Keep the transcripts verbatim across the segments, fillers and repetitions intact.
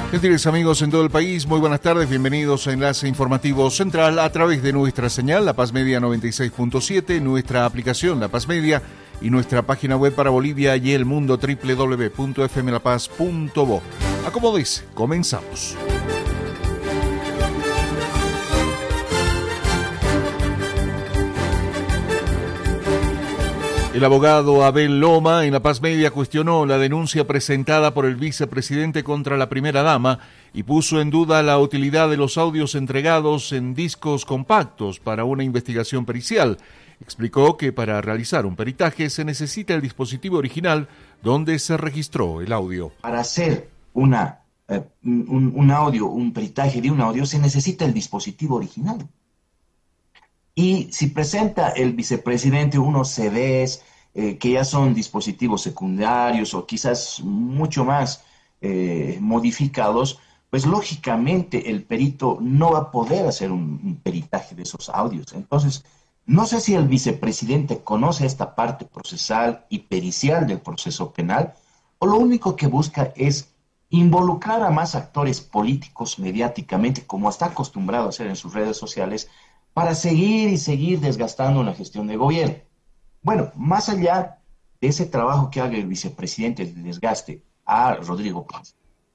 Gentiles amigos en todo el país, muy buenas tardes, bienvenidos a Enlace Informativo Central a través de nuestra señal La Paz Media noventa y seis punto siete, nuestra aplicación La Paz Media y nuestra página web para Bolivia y el mundo doble u doble u doble u punto f m la paz punto bo. Acomódese, comenzamos. El abogado Abel Loma en La Paz Media cuestionó la denuncia presentada por el vicepresidente contra la primera dama y puso en duda la utilidad de los audios entregados en discos compactos para una investigación pericial. Explicó que para realizar un peritaje se necesita el dispositivo original donde se registró el audio. Para hacer una, eh, un, un audio, un peritaje de un audio, se necesita el dispositivo original. Y si presenta el vicepresidente unos C Ds eh, que ya son dispositivos secundarios o quizás mucho más eh, modificados, pues lógicamente el perito no va a poder hacer un, un peritaje de esos audios. Entonces, no sé si el vicepresidente conoce esta parte procesal y pericial del proceso penal, o lo único que busca es involucrar a más actores políticos mediáticamente, como está acostumbrado a hacer en sus redes sociales, para seguir y seguir desgastando la gestión de gobierno. Bueno, más allá de ese trabajo que haga el vicepresidente de desgaste a Rodrigo Paz,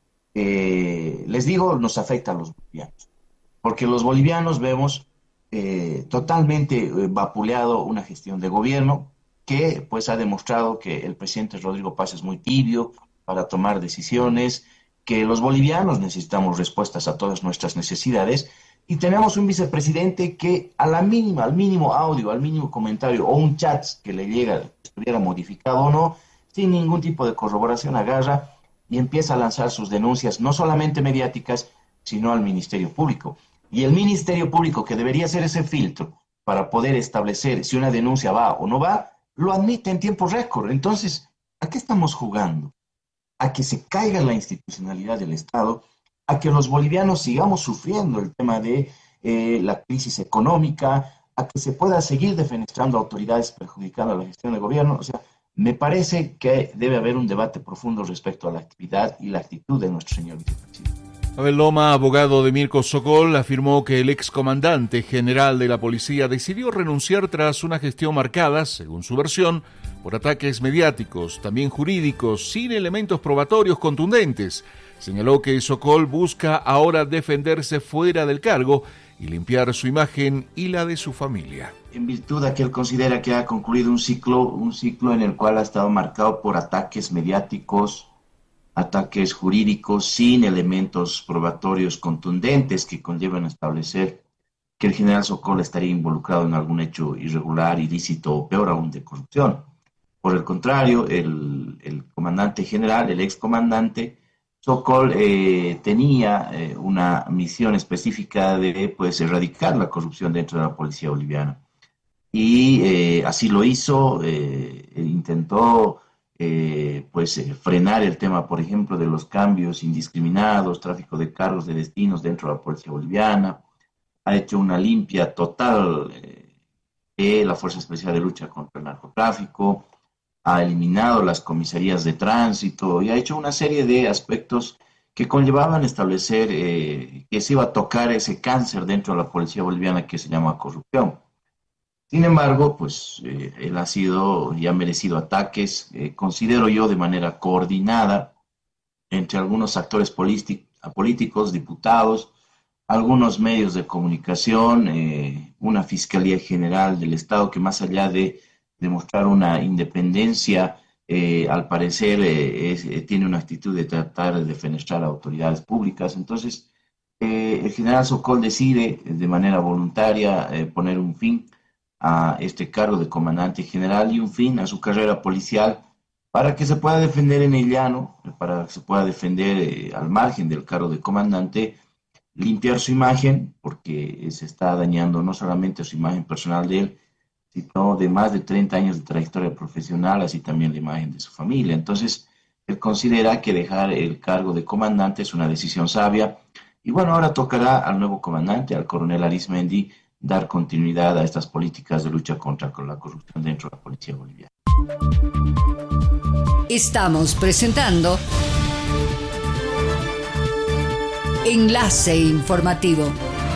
eh, les digo, nos afecta a los bolivianos, porque los bolivianos vemos eh, totalmente eh, vapuleado una gestión de gobierno que pues ha demostrado que el presidente Rodrigo Paz es muy tibio para tomar decisiones, que los bolivianos necesitamos respuestas a todas nuestras necesidades. Y tenemos un vicepresidente que a la mínima, al mínimo audio, al mínimo comentario o un chat que le llega, estuviera modificado o no, sin ningún tipo de corroboración, agarra y empieza a lanzar sus denuncias, no solamente mediáticas, sino al Ministerio Público. Y el Ministerio Público, que debería ser ese filtro para poder establecer si una denuncia va o no va, lo admite en tiempo récord. Entonces, ¿a qué estamos jugando? A que se caiga la institucionalidad del Estado, a que los bolivianos sigamos sufriendo el tema de eh, la crisis económica, a que se pueda seguir defenestrando autoridades perjudicando a la gestión del gobierno. O sea, me parece que debe haber un debate profundo respecto a la actividad y la actitud de nuestro señor vicepresidente. Abel Loma, abogado de Mirko Sokol, afirmó que el excomandante general de la policía decidió renunciar tras una gestión marcada, según su versión, por ataques mediáticos, también jurídicos, sin elementos probatorios contundentes. Señaló que Sokol busca ahora defenderse fuera del cargo y limpiar su imagen y la de su familia. En virtud de que él considera que ha concluido un ciclo, un ciclo en el cual ha estado marcado por ataques mediáticos, ataques jurídicos sin elementos probatorios contundentes que conllevan a establecer que el general Sokol estaría involucrado en algún hecho irregular, ilícito o peor aún de corrupción. Por el contrario, el, el comandante general, el excomandante Sokol, eh, tenía eh, una misión específica de pues, erradicar la corrupción dentro de la policía boliviana. Y eh, así lo hizo, eh, intentó eh, pues, eh, frenar el tema, por ejemplo, de los cambios indiscriminados, tráfico de cargos de destinos dentro de la policía boliviana. Ha hecho una limpia total eh, de la Fuerza Especial de Lucha contra el Narcotráfico, ha eliminado las comisarías de tránsito y ha hecho una serie de aspectos que conllevaban establecer eh, que se iba a tocar ese cáncer dentro de la policía boliviana que se llama corrupción. Sin embargo, pues eh, él ha sido y ha merecido ataques, eh, considero yo, de manera coordinada entre algunos actores políticos, diputados, algunos medios de comunicación, eh, una Fiscalía General del Estado que más allá de demostrar una independencia, eh, al parecer eh, es, eh, tiene una actitud de tratar de defenestrar a autoridades públicas. Entonces, eh, el general Sokol decide de manera voluntaria eh, poner un fin a este cargo de comandante general y un fin a su carrera policial para que se pueda defender en el llano, para que se pueda defender eh, al margen del cargo de comandante, limpiar su imagen, porque se está dañando no solamente su imagen personal de él, sino de más de treinta años de trayectoria profesional, así también la imagen de su familia. Entonces, él considera que dejar el cargo de comandante es una decisión sabia. Y bueno, ahora tocará al nuevo comandante, al coronel Arismendi, dar continuidad a estas políticas de lucha contra la corrupción dentro de la policía boliviana. Estamos presentando Enlace informativo.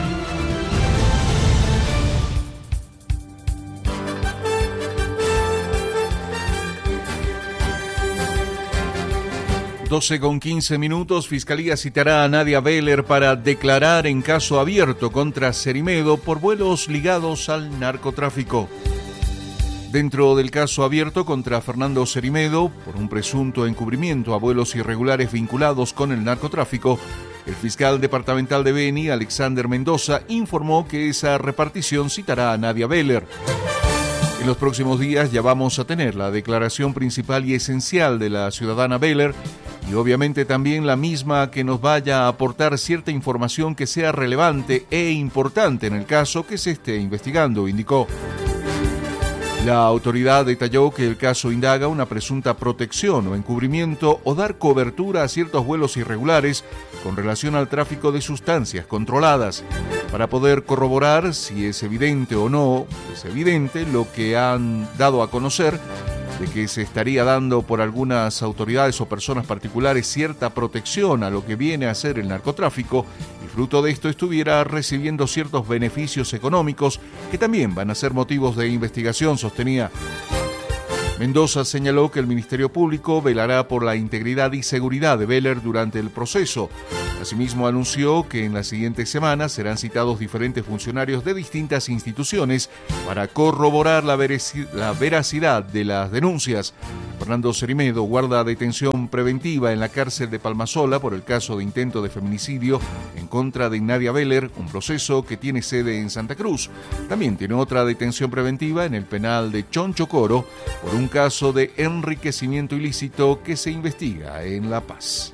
doce con quince minutos, Fiscalía citará a Nadia Beller para declarar en caso abierto contra Cerimedo por vuelos ligados al narcotráfico. Dentro del caso abierto contra Fernando Cerimedo por un presunto encubrimiento a vuelos irregulares vinculados con el narcotráfico, el fiscal departamental de Beni, Alexander Mendoza, informó que esa repartición citará a Nadia Beller. En los próximos días ya vamos a tener la declaración principal y esencial de la ciudadana Beller y obviamente también la misma que nos vaya a aportar cierta información que sea relevante e importante en el caso que se esté investigando, indicó. La autoridad detalló que el caso indaga una presunta protección o encubrimiento o dar cobertura a ciertos vuelos irregulares con relación al tráfico de sustancias controladas. Para poder corroborar si es evidente o no, es evidente lo que han dado a conocer de que se estaría dando por algunas autoridades o personas particulares cierta protección a lo que viene a ser el narcotráfico y fruto de esto estuviera recibiendo ciertos beneficios económicos que también van a ser motivos de investigación, sostenía. Mendoza señaló que el Ministerio Público velará por la integridad y seguridad de Beller durante el proceso. Asimismo, anunció que en las siguientes semanas serán citados diferentes funcionarios de distintas instituciones para corroborar la, veraci- la veracidad de las denuncias. Fernando Cerimedo guarda detención preventiva en la cárcel de Palmasola por el caso de intento de feminicidio en contra de Nadia Beller, un proceso que tiene sede en Santa Cruz. También tiene otra detención preventiva en el penal de Chonchocoro por un caso de enriquecimiento ilícito que se investiga en La Paz.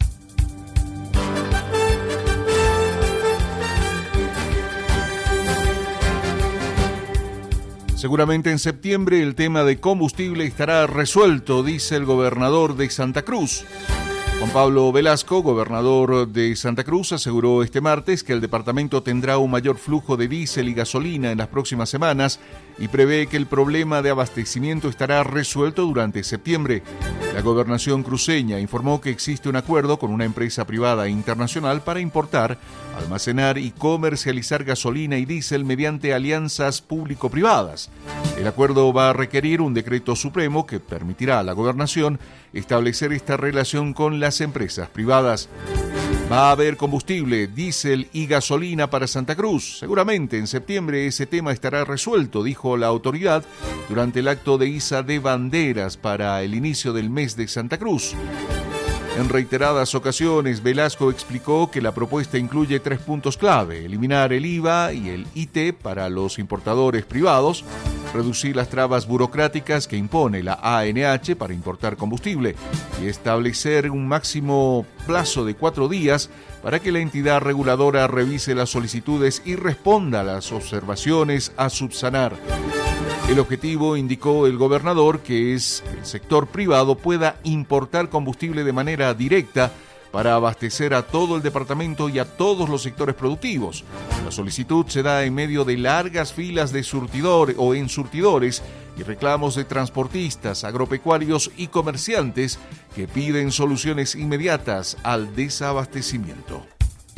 Seguramente en septiembre el tema de combustible estará resuelto, dice el gobernador de Santa Cruz. Juan Pablo Velasco, gobernador de Santa Cruz, aseguró este martes que el departamento tendrá un mayor flujo de diésel y gasolina en las próximas semanas y prevé que el problema de abastecimiento estará resuelto durante septiembre. La gobernación cruceña informó que existe un acuerdo con una empresa privada internacional para importar, almacenar y comercializar gasolina y diésel mediante alianzas público-privadas. El acuerdo va a requerir un decreto supremo que permitirá a la gobernación establecer esta relación con las empresas privadas. Va a haber combustible, diésel y gasolina para Santa Cruz. Seguramente en septiembre ese tema estará resuelto, dijo la autoridad durante el acto de iza de banderas para el inicio del mes de Santa Cruz. En reiteradas ocasiones, Velasco explicó que la propuesta incluye tres puntos clave: eliminar el I V A y el I T para los importadores privados, reducir las trabas burocráticas que impone la A N H para importar combustible y establecer un máximo plazo de cuatro días para que la entidad reguladora revise las solicitudes y responda a las observaciones a subsanar. El objetivo, indicó el gobernador, que es que el sector privado pueda importar combustible de manera directa para abastecer a todo el departamento y a todos los sectores productivos. La solicitud se da en medio de largas filas de surtidores o en surtidores y reclamos de transportistas, agropecuarios y comerciantes que piden soluciones inmediatas al desabastecimiento.